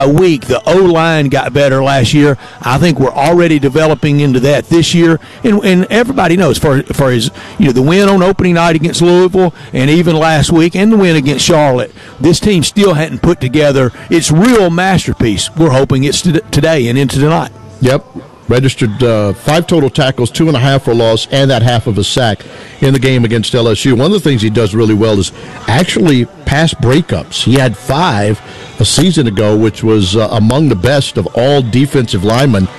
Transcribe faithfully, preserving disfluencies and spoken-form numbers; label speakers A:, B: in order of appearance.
A: a week. The O-line got better last year. I think we're already developing into that this year. And, and everybody knows for for his you know the win on opening night against Louisville and even last week and the win against Charlotte, this team still hadn't put together its real masterpiece. We're hoping it's t- today and into tonight.
B: Yep. Registered uh, five total tackles, two and a half for loss, and that half of a sack in the game against L S U. One of the things he does really well is actually pass breakups. He had five a season ago, which was uh, among the best of all defensive linemen